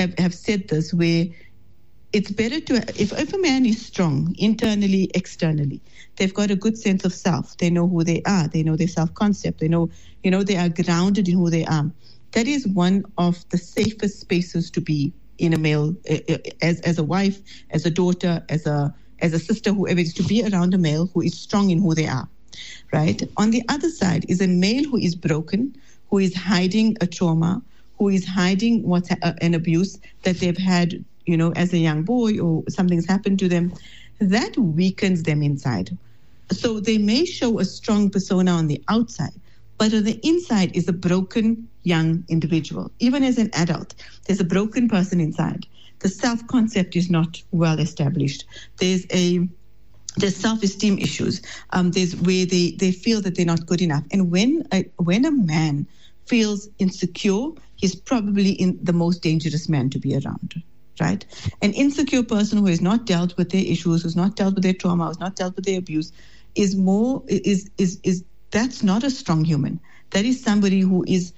have said this, where it's better to, if a man is strong internally, externally, they've got a good sense of self. They know who they are. They know their self-concept. They know, they are grounded in who they are. That is one of the safest spaces to be in a male, as a wife, as a daughter, as a sister, whoever it is, to be around a male who is strong in who they are, right? On the other side is a male who is broken, who is hiding a trauma, who is hiding an abuse that they've had, as a young boy, or something's happened to them. That weakens them inside. So they may show a strong persona on the outside, but on the inside is a broken young individual. Even as an adult, there's a broken person inside. The self-concept is not well established. There's self-esteem issues. There's where they feel that they're not good enough. And when a man feels insecure, he's probably the most dangerous man to be around. Right? An insecure person who has not dealt with their issues, who's not dealt with their trauma, who's not dealt with their abuse, is that's not a strong human. That is somebody who is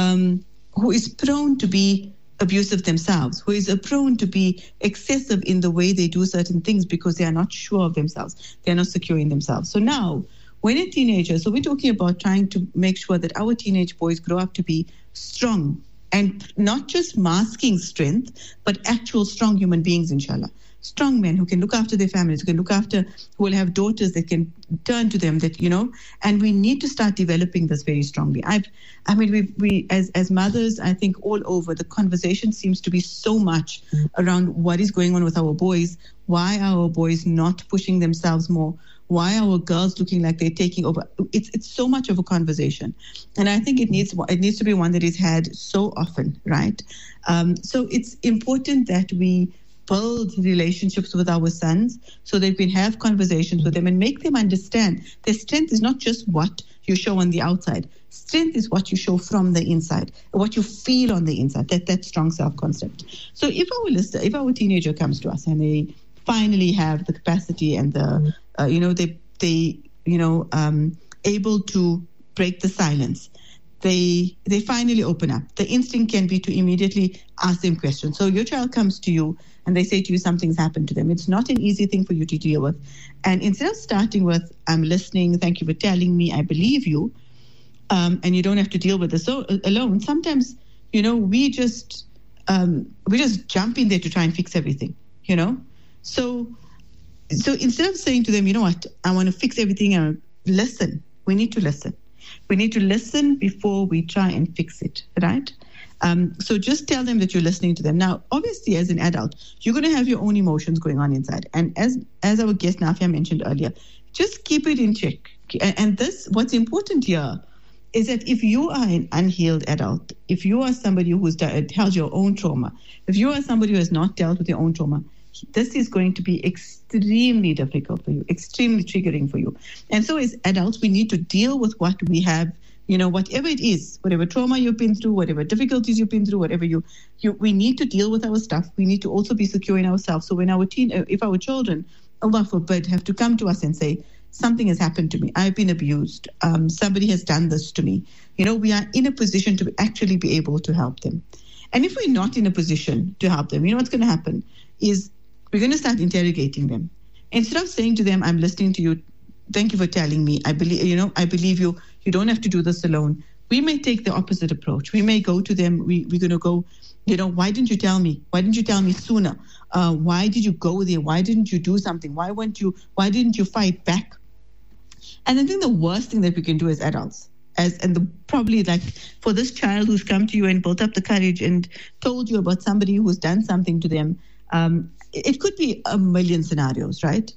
prone to be abusive themselves, who is prone to be excessive in the way they do certain things because they are not sure of themselves. They are not secure in themselves. So now, when a teenager, so we're talking about trying to make sure that our teenage boys grow up to be strong, and not just masking strength, but actual strong human beings, inshallah. Strong men who can look after their families, who will have daughters that can turn to them, and we need to start developing this very strongly. We as mothers, I think all over, the conversation seems to be so much around what is going on with our boys. Why are our boys not pushing themselves more? Why are our girls looking like they're taking over? It's so much of a conversation, and I think it needs to be one that is had so often, right? So it's important that we build relationships with our sons so that we can have conversations with them and make them understand their strength is not just what you show on the outside. Strength is what you show from the inside, what you feel on the inside. That strong self-concept. So if our teenager comes to us and they finally have the capacity and the able to break the silence, they finally open up. The instinct can be to immediately ask them questions. So your child comes to you and they say to you something's happened to them. It's not an easy thing for you to deal with. And instead of starting with, I'm listening, thank you for telling me, I believe you, and you don't have to deal with this alone. Sometimes, we just jump in there to try and fix everything, So instead of saying to them, you know what, I want to fix everything, listen. We need to listen. We need to listen before we try and fix it, right? So just tell them that you're listening to them. Now, obviously, as an adult, you're going to have your own emotions going on inside. And as our guest Nafia mentioned earlier, just keep it in check. And what's important here is that if you are an unhealed adult, if you are somebody who's held your own trauma, if you are somebody who has not dealt with your own trauma, this is going to be extremely difficult for you, extremely triggering for you. And so as adults, we need to deal with what we have, whatever it is, whatever trauma you've been through, whatever difficulties you've been through, whatever we need to deal with our stuff. We need to also be secure in ourselves. So when if our children, Allah forbid, have to come to us and say, something has happened to me, I've been abused, somebody has done this to me, we are in a position to actually be able to help them. And if we're not in a position to help them, what's going to happen is we're going to start interrogating them. Instead of saying to them, I'm listening to you, thank you for telling me, I believe you, you don't have to do this alone. We may take the opposite approach. We may go to them, we're going to go, why didn't you tell me? Why didn't you tell me sooner? Why did you go there? Why didn't you do something? Why didn't you fight back? And I think the worst thing that we can do as adults, probably like for this child who's come to you and built up the courage and told you about somebody who's done something to them, it could be a million scenarios, right?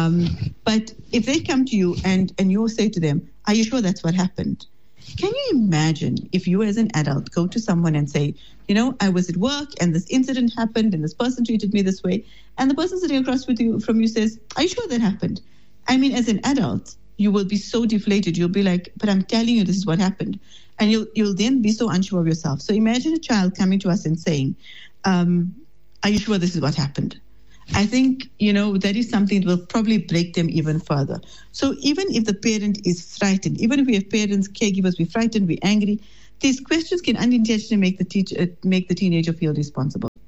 But if they come to you and you say to them, are you sure that's what happened? Can you imagine if you as an adult go to someone and say, I was at work and this incident happened and this person treated me this way, and the person sitting across from you says, are you sure that happened? I mean, as an adult, you will be so deflated. You'll be like, but I'm telling you, this is what happened. And you'll then be so unsure of yourself. So imagine a child coming to us and saying, are you sure this is what happened? I think, that is something that will probably break them even further. So even if the parent is frightened, even if we have parents, caregivers, we're frightened, we're angry, these questions can unintentionally make the teenager feel responsible.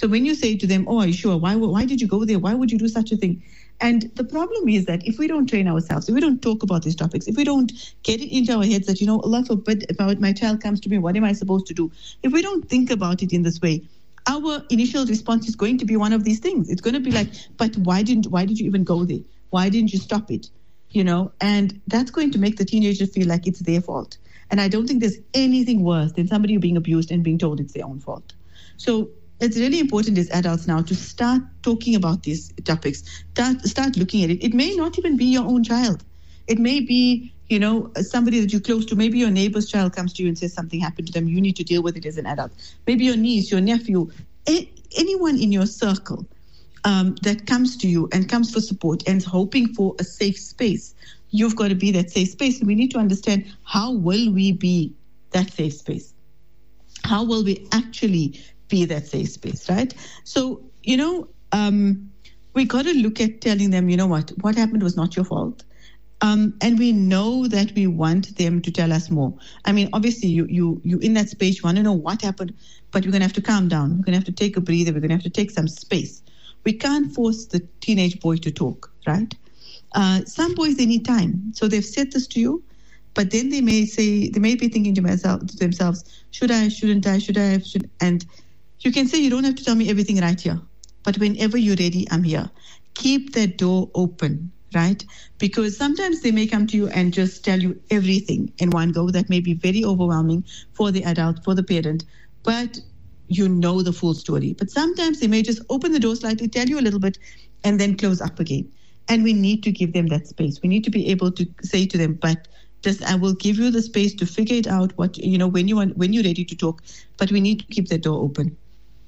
So when you say to them, oh, are you sure? Why did you go there? Why would you do such a thing? And the problem is that if we don't train ourselves, if we don't talk about these topics, if we don't get it into our heads that, Allah forbid, if my child comes to me, what am I supposed to do? If we don't think about it in this way, our initial response is going to be one of these things. It's going to be like, but why did you even go there? Why didn't you stop it? And that's going to make the teenager feel like it's their fault. And I don't think there's anything worse than somebody being abused and being told it's their own fault. So it's really important as adults now to start talking about these topics, start looking at it. It may not even be your own child. It may be, somebody that you're close to. Maybe your neighbor's child comes to you and says something happened to them. You need to deal with it as an adult. Maybe your niece, your nephew, anyone in your circle that comes to you and comes for support and is hoping for a safe space. You've got to be that safe space. And we need to understand, how will we be that safe space? How will we actually be that safe space, right? So, we got to look at telling them, what happened was not your fault. And we know that we want them to tell us more. I mean, obviously, you in that space, you want to know what happened, but we're going to have to calm down. We're going to have to take a breather. We're going to have to take some space. We can't force the teenage boy to talk, right? Some boys, they need time. So they've said this to you, but then they may be thinking to themselves, should I, shouldn't I, should I, should, and you can say, you don't have to tell me everything right here, but whenever you're ready, I'm here. Keep that door open, right? Because sometimes they may come to you and just tell you everything in one go. That may be very overwhelming for the adult, for the parent, but you know the full story. But sometimes they may just open the door slightly, tell you a little bit, and then close up again. And we need to give them that space. We need to be able to say to them, but I will give you the space to figure it out, when you're ready to talk, but we need to keep that door open.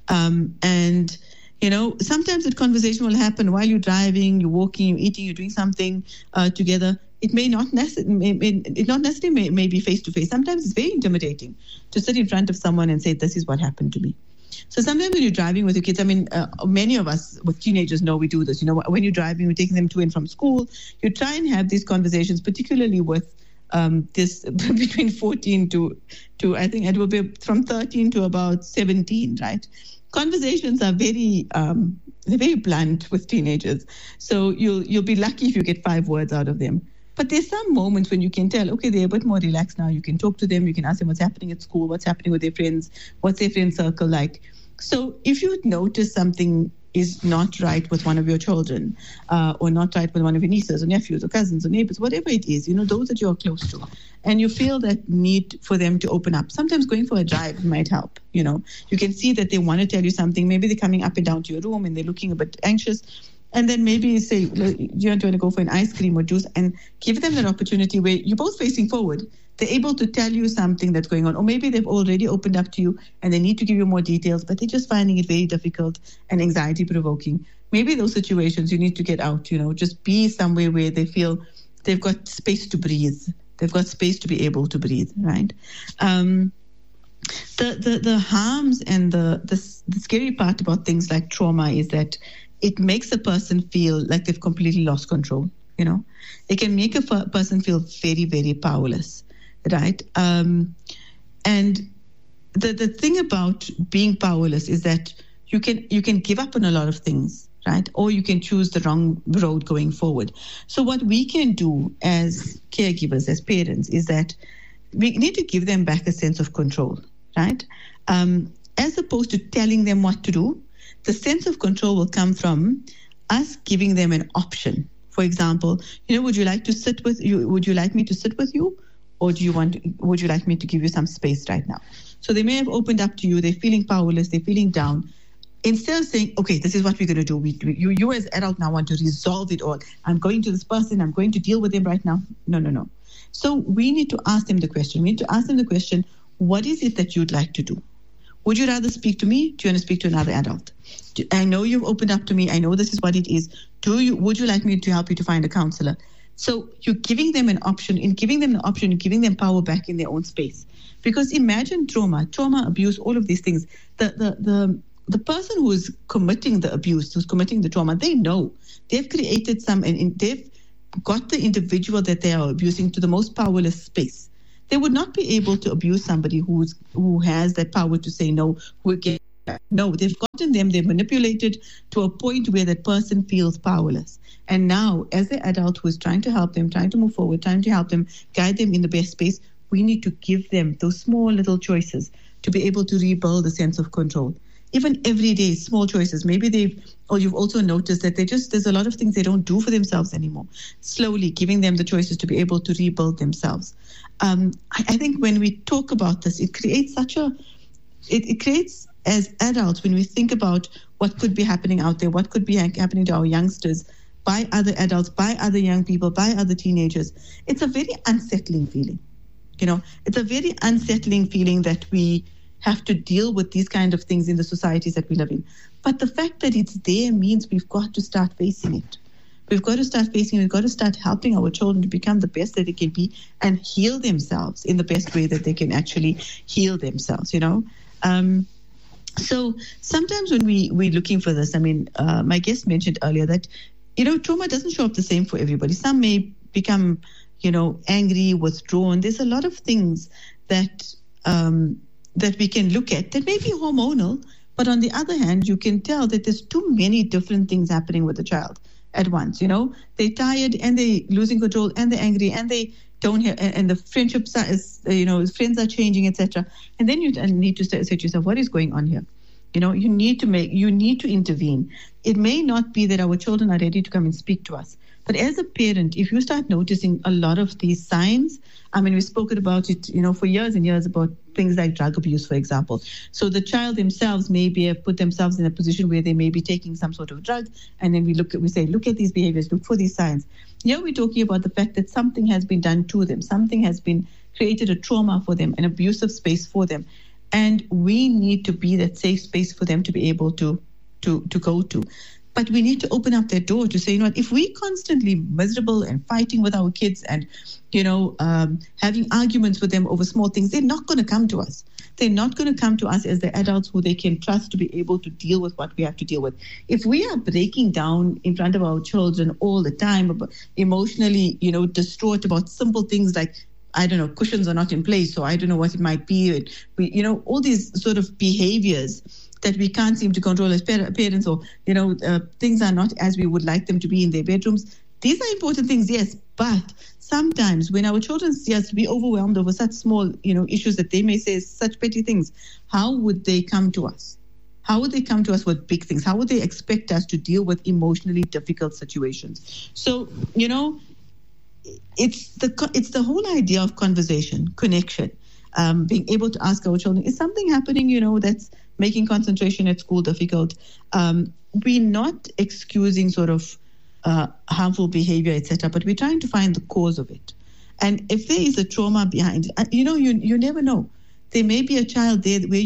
Sometimes that conversation will happen while you're driving, you're walking, you're eating, you're doing something together. It may not necessarily may be face to face. Sometimes it's very intimidating to sit in front of someone and say, this is what happened to me. So sometimes when you're driving with your kids, many of us with teenagers know we do this. When you're driving, you're taking them to and from school, you try and have these conversations, particularly with this between 14 to I think it will be from 13 to about 17, right? Conversations are very they're very blunt with teenagers. So you'll be lucky if you get 5 words out of them. But there's some moments when you can tell, okay, they're a bit more relaxed now. You can talk to them. You can ask them what's happening at school, what's happening with their friends, what's their friend circle like. So if you notice something is not right with one of your children or not right with one of your nieces or nephews or cousins or neighbors, whatever it is, those that you're close to, and you feel that need for them to open up, sometimes going for a drive might help. You can see that they want to tell you something. Maybe they're coming up and down to your room and they're looking a bit anxious. And then maybe you say, you want to go for an ice cream or juice, and give them that opportunity where you're both facing forward. They're able to tell you something that's going on. Or maybe they've already opened up to you and they need to give you more details, but they're just finding it very difficult and anxiety-provoking. Maybe those situations you need to get out, just be somewhere where they feel they've got space to breathe. They've got space to be able to breathe, right? The harms and the scary part about things like trauma is that it makes a person feel like they've completely lost control. It can make a person feel very, very powerless, right? And the thing about being powerless is that you can give up on a lot of things, right? Or you can choose the wrong road going forward. So what we can do as caregivers, as parents, is that we need to give them back a sense of control, right? As opposed to telling them what to do, the sense of control will come from us giving them an option. For example, would you like to sit with you? Would you like me to sit with you? Or would you like me to give you some space right now? So they may have opened up to you. They're feeling powerless. They're feeling down. Instead of saying, okay, this is what we're going to do. You as adult now want to resolve it all. I'm going to this person. I'm going to deal with them right now. No. So we need to ask them the question. We need to ask them the question, what is it that you'd like to do? Would you rather speak to me? Do you want to speak to another adult? I know you've opened up to me. I know this is what it is. Would you like me to help you to find a counselor? So you're giving them an option. In giving them an option, you're giving them power back in their own space. Because imagine trauma, abuse, all of these things. The person who is committing the abuse, who's committing the trauma, they know. They've created and they've got the individual that they are abusing to the most powerless space. They would not be able to abuse somebody who has that power to say no, who No, they've gotten them, they've manipulated to a point where that person feels powerless. And now, as the adult who is trying to help them, trying to move forward, trying to help them, guide them in the best space, we need to give them those small little choices to be able to rebuild a sense of control. Even everyday small choices. Maybe you've also noticed that there's a lot of things they don't do for themselves anymore. Slowly giving them the choices to be able to rebuild themselves. I think when we talk about this, it creates it creates, as adults, when we think about what could be happening out there, what could be happening to our youngsters by other adults, by other young people, by other teenagers, it's a very unsettling feeling. It's a very unsettling feeling that we have to deal with these kind of things in the societies that we live in. But the fact that it's there means we've got to start facing it. We've got to start facing it. We've got to start helping our children to become the best that they can be and heal themselves in the best way that they can actually heal themselves, So sometimes when we're looking for this, my guest mentioned earlier that, trauma doesn't show up the same for everybody. Some may become, angry, withdrawn. There's a lot of things that we can look at that may be hormonal, but on the other hand, you can tell that there's too many different things happening with the child at once. They're tired and they're losing control and they're angry and they don't have, and the friendships friends are changing, etc. And then you need to say to yourself, what is going on here? You need to intervene. It may not be that our children are ready to come and speak to us, but as a parent, if you start noticing a lot of these signs, we've spoken about it, for years and years about things like drug abuse, for example. So the child themselves maybe have put themselves in a position where they may be taking some sort of drug, and then we say, look at these behaviors, look for these signs. Here we're talking about the fact that something has been done to them, something has been created a trauma for them, an abusive space for them. And we need to be that safe space for them to be able to go to. But we need to open up that door to say, if we're constantly miserable and fighting with our kids and, having arguments with them over small things, they're not going to come to us. They're not going to come to us as the adults who they can trust to be able to deal with what we have to deal with. If we are breaking down in front of our children all the time, emotionally, distraught about simple things like, I don't know, cushions are not in place, so I don't know what it might be. All these sort of behaviors that we can't seem to control as parents, or, things are not as we would like them to be in their bedrooms. These are important things, yes, but sometimes when our children see us be overwhelmed over such small, issues that they may say such petty things, how would they come to us? How would they come to us with big things? How would they expect us to deal with emotionally difficult situations? So, it's the whole idea of conversation, connection, being able to ask our children, is something happening, that's making concentration at school difficult? We're not excusing sort of harmful behavior, etc., but we're trying to find the cause of it. And if there is a trauma behind it, you never know. There may be a child there where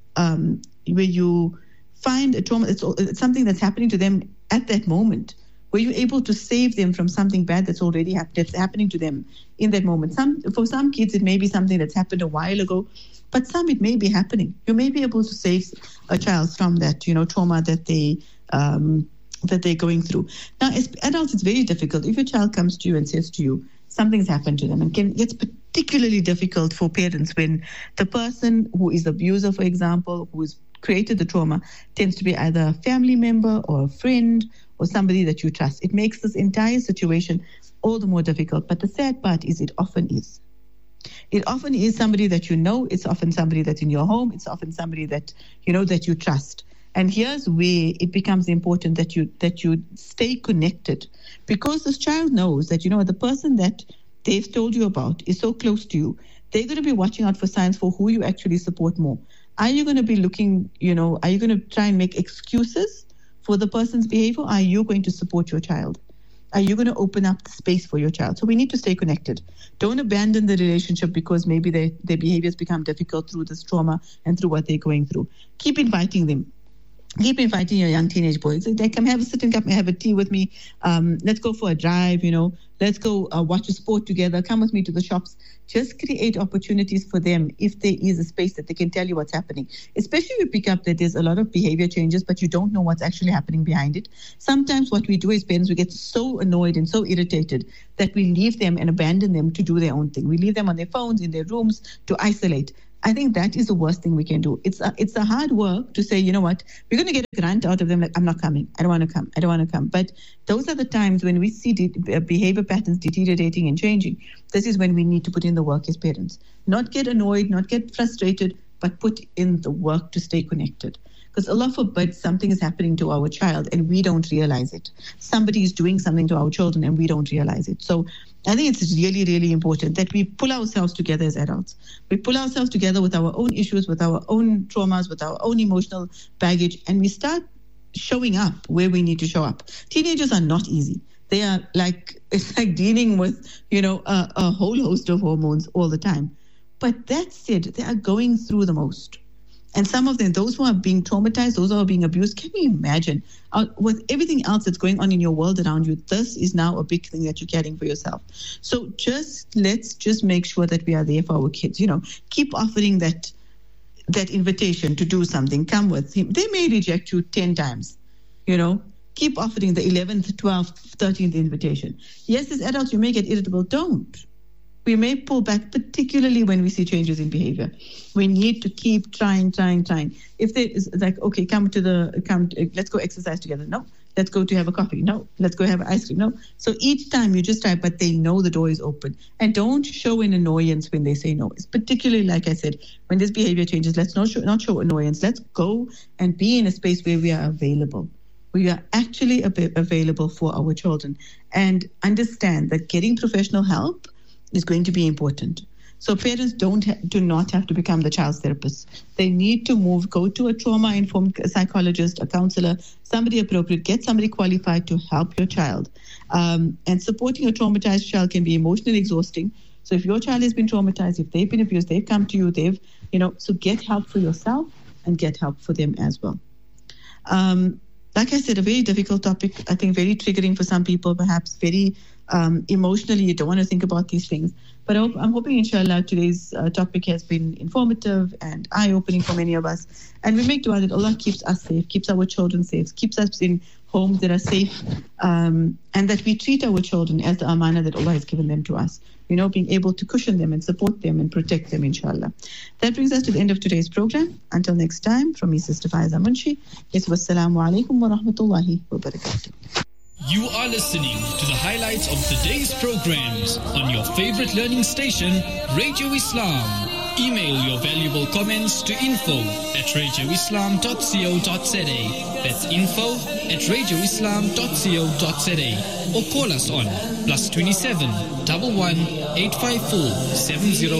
you find a trauma, it's something that's happening to them at that moment. Were you able to save them from something bad that's already that's happening to them in that moment? For some kids, it may be something that's happened a while ago, but some it may be happening. You may be able to save a child from that, trauma that they're going through. Now, as adults, it's very difficult. If your child comes to you and says to you, something's happened to them, and it's particularly difficult for parents when the person who is the abuser, for example, who has created the trauma, tends to be either a family member or a friend or somebody that you trust. It makes this entire situation all the more difficult. But the sad part is it often is. It often is somebody that you know. It's often somebody that's in your home. It's often somebody that that you trust. And here's where it becomes important that you stay connected, because this child knows that the person that they've told you about is so close to you. They're going to be watching out for signs for who you actually support more. Are you going to be looking? Are you going to try and make excuses for the person's behavior? Are you going to support your child? Are you going to open up the space for your child? So we need to stay connected. Don't abandon the relationship because maybe their behaviors become difficult through this trauma and through what they're going through. Keep inviting them. Keep inviting your young teenage boys. They come have a tea with me. Let's go for a drive, Let's go watch a sport together. Come with me to the shops. Just create opportunities for them if there is a space that they can tell you what's happening. Especially if you pick up that there's a lot of behavior changes, but you don't know what's actually happening behind it. Sometimes what we do as parents, we get so annoyed and so irritated that we leave them and abandon them to do their own thing. We leave them on their phones, in their rooms, to isolate. I think that is the worst thing we can do. It's a hard work to say, you know what, we're going to get a grant out of them. Like, I'm not coming. I don't want to come. I don't want to come. But those are the times when we see behavior patterns deteriorating and changing. This is when we need to put in the work as parents. Not get annoyed, not get frustrated, but put in the work to stay connected. Because Allah forbid something is happening to our child and we don't realize it. Somebody is doing something to our children and we don't realize it. So I think it's really, really important that we pull ourselves together as adults. We pull ourselves together with our own issues, with our own traumas, with our own emotional baggage, and we start showing up where we need to show up. Teenagers are not easy. They are it's like dealing with, a whole host of hormones all the time. But that said, they are going through the most. And some of them, those who are being traumatized, those who are being abused, can you imagine? With everything else that's going on in your world around you, this is now a big thing that you're carrying for yourself. So let's just make sure that we are there for our kids. Keep offering that invitation to do something. Come with him. They may reject you 10 times, Keep offering the 11th, 12th, 13th invitation. Yes, as adults, you may get irritable. Don't. We may pull back, particularly when we see changes in behavior. We need to keep trying. If there is okay, let's go exercise together. No, let's go to have a coffee. No, let's go have ice cream. No. So each time you just try, but they know the door is open. And don't show an annoyance when they say no. It's particularly, like I said, when this behavior changes, let's not show annoyance. Let's go and be in a space where we are available. We are actually available for our children, and understand that getting professional help is going to be important. So parents do not have to become the child's therapist. They need to go to a trauma-informed psychologist, a counselor, somebody appropriate, get somebody qualified to help your child. And supporting a traumatized child can be emotionally exhausting. So if your child has been traumatized, if they've been abused, they've come to you, so get help for yourself and get help for them as well. Like I said, a very difficult topic, I think very triggering for some people, perhaps very emotionally, you don't want to think about these things. But I'm hoping, inshallah, today's topic has been informative and eye-opening for many of us. And we make dua that Allah keeps us safe, keeps our children safe, keeps us in homes that are safe, and that we treat our children as the amana that Allah has given them to us. Being able to cushion them and support them and protect them, inshallah. That brings us to the end of today's program. Until next time, from me, Sister Faiza Munshi, it's wassalamu alaikum wa rahmatullahi wa barakatuh. You are listening to the highlights of the day's programs on your favorite learning station, Radio Islam. Email your valuable comments to info@radioislam.co.za. That's info@radioislam.co.za. Or call us on +27 11 854 70